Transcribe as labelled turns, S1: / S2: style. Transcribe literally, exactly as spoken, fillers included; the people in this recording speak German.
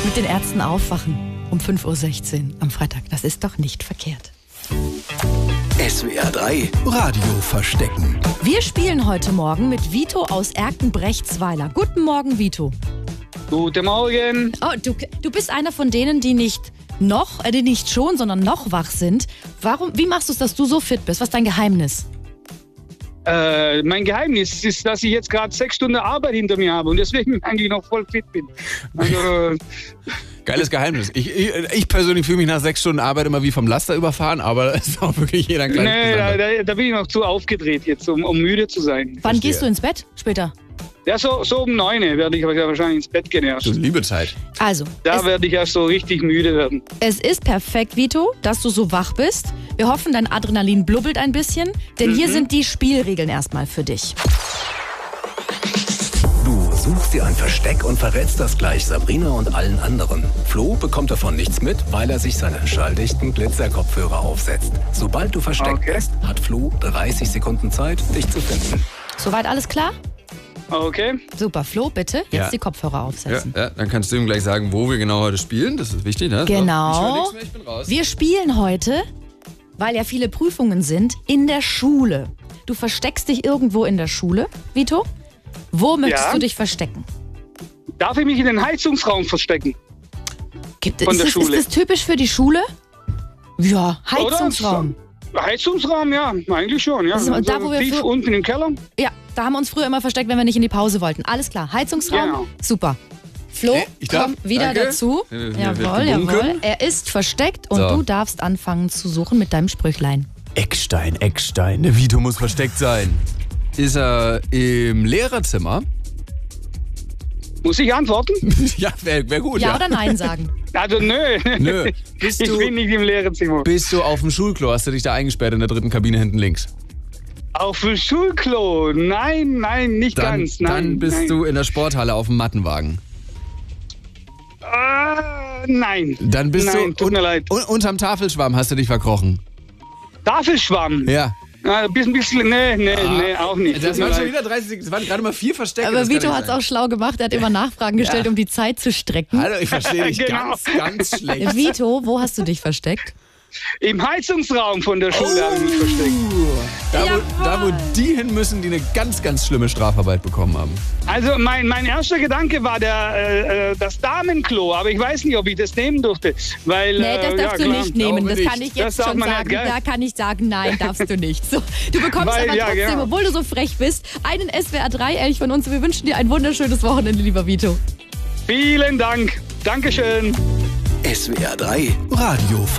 S1: Mit den Ärzten aufwachen um fünf Uhr sechzehn am Freitag. Das ist doch nicht verkehrt.
S2: S W R drei Radio verstecken.
S1: Wir spielen heute Morgen mit Vito aus Erkenbrechtsweiler. Guten Morgen, Vito.
S3: Guten Morgen.
S1: Oh, du, du bist einer von denen, die nicht noch, äh, die nicht schon, sondern noch wach sind. Warum? Wie machst du es, dass du so fit bist? Was ist dein Geheimnis?
S3: Äh, mein Geheimnis ist, dass ich jetzt gerade sechs Stunden Arbeit hinter mir habe und deswegen eigentlich noch voll fit bin. Also,
S4: Geiles Geheimnis. Ich, ich, ich persönlich fühle mich nach sechs Stunden Arbeit immer wie vom Laster überfahren, aber das ist auch wirklich jeder ein kleines
S3: nee, da, da, da bin ich noch zu aufgedreht jetzt, um, um müde zu sein.
S1: Wann
S4: Verstehe.
S1: gehst du ins Bett? Später?
S3: Ja, so, so um neun werde ich wahrscheinlich ins Bett gehen erst.
S4: Das ist liebe Zeit.
S1: Also,
S3: Da
S1: es,
S3: werde ich erst so richtig müde werden.
S1: es ist perfekt, Vito, dass du so wach bist. Wir hoffen, dein Adrenalin blubbelt ein bisschen, denn hier sind die Spielregeln erstmal für dich.
S2: Du suchst dir ein Versteck und verrätst das gleich Sabrina und allen anderen. Flo bekommt davon nichts mit, weil er sich seinen schalldichten Glitzerkopfhörer aufsetzt. Sobald du versteckt
S3: Okay.
S2: bist, hat Flo dreißig Sekunden Zeit, dich zu finden.
S1: Soweit alles klar?
S3: Okay.
S1: Super, Flo, bitte jetzt
S4: Ja.
S1: die Kopfhörer
S4: Ja,
S1: aufsetzen.
S4: ja, dann kannst du ihm gleich sagen, wo wir genau heute spielen. Das ist wichtig, ne?
S1: Genau.
S4: So, ich höre nichts mehr, ich bin raus.
S1: Wir spielen heute, weil ja viele Prüfungen sind, in der Schule. Du versteckst dich irgendwo in der Schule, Vito. Wo möchtest
S3: Ja.
S1: du dich verstecken?
S3: Darf ich mich in den Heizungsraum verstecken?
S1: Gibt,
S3: Von
S1: ist,
S3: der
S1: das,
S3: Schule.
S1: ist das typisch für die Schule? Ja, Heizungsraum.
S3: Oder? Heizungsraum, ja, eigentlich schon. Ja.
S1: Das ist da, wo wir
S3: tief
S1: für-
S3: unten im Keller.
S1: Ja, da haben wir uns früher immer versteckt, wenn wir nicht in die Pause wollten. Alles klar, Heizungsraum,
S3: Genau.
S1: super. Flo,
S4: Hey, ich darf?
S1: komm wieder
S4: Danke.
S1: dazu.
S4: Hier wird
S1: Jawohl,
S4: gewunken.
S1: jawohl. Er ist versteckt und
S4: So.
S1: du darfst anfangen zu suchen mit deinem Sprüchlein.
S4: Eckstein, Eckstein. Der Vito muss versteckt sein. Ist er im Lehrerzimmer?
S3: Muss ich antworten?
S4: Ja, wäre wär gut.
S1: Ja,
S4: Ja,
S1: oder Nein sagen?
S3: Also nö.
S4: Nö. Bist
S3: Ich
S4: du,
S3: bin nicht im Lehrerzimmer.
S4: bist du auf dem Schulklo? Hast du dich da eingesperrt in der dritten Kabine hinten links?
S3: Auf dem Schulklo? Nein, nein, nicht
S4: Dann,
S3: ganz. Nein,
S4: dann bist
S3: nein.
S4: du in der Sporthalle auf dem Mattenwagen.
S3: Ah, nein.
S4: Dann bist
S3: nein,
S4: du
S3: tut mir leid.
S4: un- unterm Tafelschwamm hast du dich verkrochen.
S3: Tafelschwamm?
S4: Ja.
S3: Ah, ein bisschen, bisschen, nee, nee, nee, auch nicht.
S4: Das
S3: Tut mir
S4: waren schon
S3: leid.
S4: wieder dreißig Sekunden. Das waren gerade mal vier Verstecke.
S1: Aber
S4: das kann
S1: Vito
S4: nicht
S1: hat es
S4: sein.
S1: auch schlau gemacht. Er hat immer Nachfragen gestellt,
S4: Ja.
S1: um die Zeit zu strecken.
S4: Hallo, ich verstehe dich
S3: Genau.
S4: ganz, ganz schlecht.
S1: Vito, wo hast du dich versteckt?
S3: Im Heizungsraum von der Schule habe ich mich versteckt.
S4: Da wo,
S1: Jawohl.
S4: da, wo die hin müssen, die eine ganz, ganz schlimme Strafarbeit bekommen haben.
S3: Also mein, mein erster Gedanke war der, äh, äh, das Damenklo, aber ich weiß nicht, ob ich das nehmen durfte. Weil,
S1: Nee, das
S3: äh,
S1: darfst
S3: ja,
S1: du
S3: klar.
S1: nicht nehmen. Das
S4: nicht.
S1: kann ich
S3: Das
S1: jetzt
S3: darf
S1: schon
S3: man nicht,
S1: sagen.
S3: gell?
S1: Da kann ich sagen, nein, darfst du nicht. So, du bekommst
S3: Weil,
S1: aber
S3: ja,
S1: trotzdem,
S3: genau.
S1: obwohl du so frech bist, einen S W R drei Elch von uns. Wir wünschen dir ein wunderschönes Wochenende, lieber Vito.
S3: Vielen Dank. Dankeschön.
S2: S W R drei Radio